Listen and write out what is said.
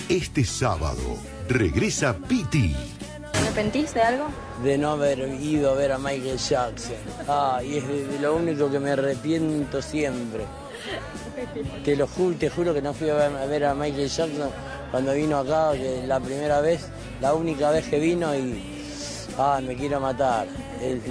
Este sábado regresa Piti. ¿Te arrepentís de algo? De no haber ido a ver a Michael Jackson. Y es de lo único que me arrepiento siempre. Te juro que no fui a ver a Michael Jackson cuando vino acá, que la primera vez, la única vez que vino y me quiero matar.